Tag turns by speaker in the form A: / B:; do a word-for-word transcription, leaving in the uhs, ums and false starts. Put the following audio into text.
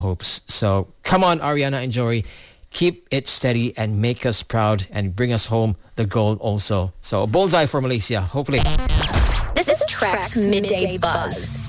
A: hopes. So come on, Ariana and Jory. Keep it steady and make us proud and bring us home the gold also. So bullseye for Malaysia, hopefully.
B: This is Trek's Midday Buzz.